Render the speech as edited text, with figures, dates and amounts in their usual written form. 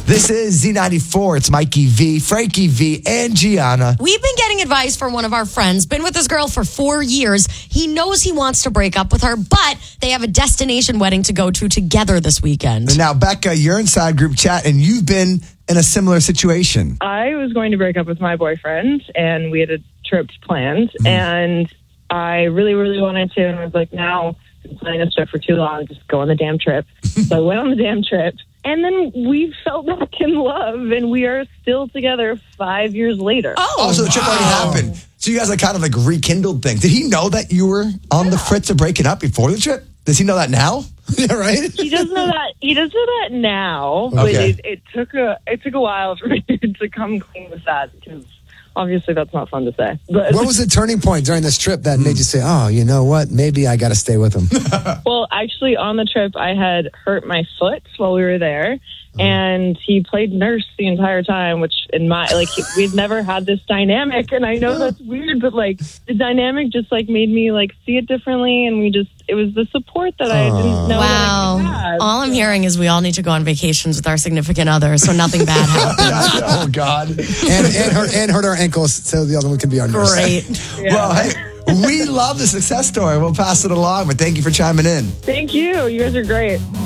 This is Z94. It's Mikey V, Frankie V, and Gianna. We've been getting advice from one of our friends. Been with this girl for 4 years. He knows he wants to break up with her, but they have a destination wedding to go to together this weekend. And now, Becca, you're inside group chat, and you've been in a similar situation. I was going to break up with my boyfriend, and we had a trip planned, and I really, really wanted to, and I was like, now, I've been planning this trip for too long, just go on the damn trip. So I went on the damn trip, and then we fell back in love, and we are still together 5 years later. Oh, so the trip already happened. So you guys like kind of like rekindled things. Did he know that you were on the fritz of breaking up before the trip? Does he know that now? Yeah, right? He does know that. He does know that now, but Okay. it took a while for me to come clean with that, because obviously that's not fun to say. But What was the turning point during this trip that made you say, oh, you know what? Maybe I got to stay with him? well, actually, on the trip, I had hurt my foot while we were there, and he played nurse the entire time, which we'd never had this dynamic, and I know that's weird, but like the dynamic just like made me like see it differently, and it was the support that I didn't know. Wow. That I had. All I'm hearing is we all need to go on vacations with our significant others so nothing bad happens. Oh, God. and hurt our ankles so the other one can be our nurse. Great. Well, hey, we love the success story. We'll pass it along, but thank you for chiming in. Thank you. You guys are great.